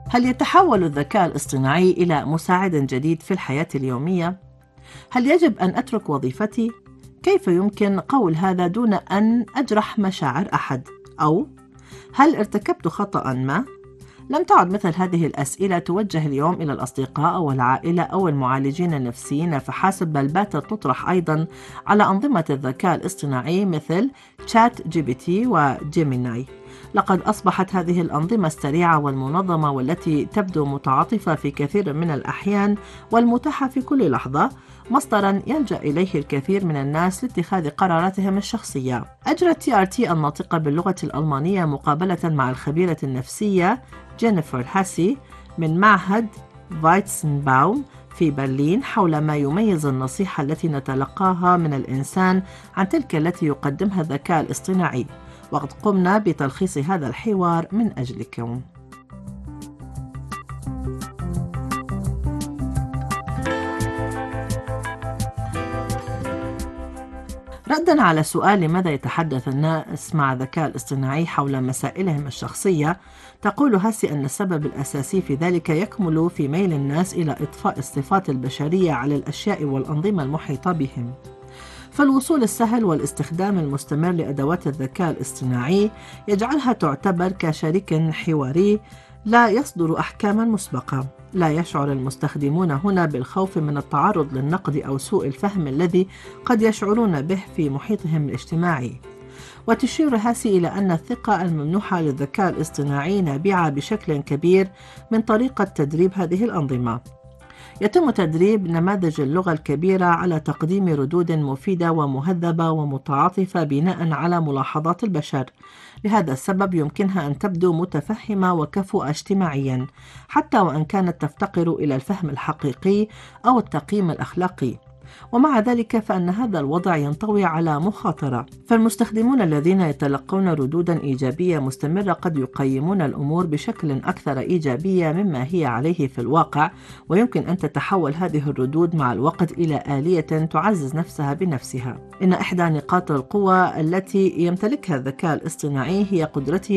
هل يتحول الذكاء الاصطناعي إلى مساعد جديد في الحياة اليومية؟ هل يجب أن أترك وظيفتي؟ كيف يمكن قول هذا دون أن أجرح مشاعر أحد؟ أو هل ارتكبت خطأ ما؟ لم تعد مثل هذه الأسئلة توجه اليوم إلى الأصدقاء أو العائلة أو المعالجين النفسيين فحسب، بل باتت تطرح أيضا على أنظمة الذكاء الاصطناعي مثل تشات جي بي تي وجيميناي. لقد أصبحت هذه الأنظمة السريعة والمنظمة والتي تبدو متعاطفة في كثير من الأحيان والمتاحة في كل لحظة مصدرا يلجأ إليه الكثير من الناس لاتخاذ قراراتهم الشخصية. أجرت تي آر تي الناطقة باللغة الألمانية مقابلة مع الخبيرة النفسية جينيفر هاسي من معهد فايتسنباوم في برلين حول ما يميز النصيحة التي نتلقاها من الإنسان عن تلك التي يقدمها الذكاء الاصطناعي، وقد قمنا بتلخيص هذا الحوار من أجلكم. رداً على سؤال لماذا يتحدث الناس مع الذكاء الاصطناعي حول مسائلهم الشخصية، تقول هاسي أن السبب الأساسي في ذلك يكمن في ميل الناس إلى إضفاء الصفات البشرية على الأشياء والأنظمة المحيطة بهم. فالوصول السهل والاستخدام المستمر لأدوات الذكاء الاصطناعي يجعلها تعتبر كشريك حواري لا يصدر أحكاما مسبقة. لا يشعر المستخدمون هنا بالخوف من التعرض للنقد أو سوء الفهم الذي قد يشعرون به في محيطهم الاجتماعي. وتشير هاسي إلى أن الثقة الممنوحة للذكاء الاصطناعي نابعة بشكل كبير من طريقة تدريب هذه الأنظمة. يتم تدريب نماذج اللغة الكبيرة على تقديم ردود مفيدة ومهذبة ومتعاطفة بناء على ملاحظات البشر. لهذا السبب يمكنها أن تبدو متفهمة وكفؤة اجتماعيا، حتى وإن كانت تفتقر إلى الفهم الحقيقي أو التقييم الأخلاقي. ومع ذلك فإن هذا الوضع ينطوي على مخاطرة، فالمستخدمون الذين يتلقون ردودا إيجابية مستمرة قد يقيمون الأمور بشكل أكثر إيجابية مما هي عليه في الواقع، ويمكن أن تتحول هذه الردود مع الوقت إلى آلية تعزز نفسها بنفسها. إن إحدى نقاط القوة التي يمتلكها الذكاء الاصطناعي هي قدرته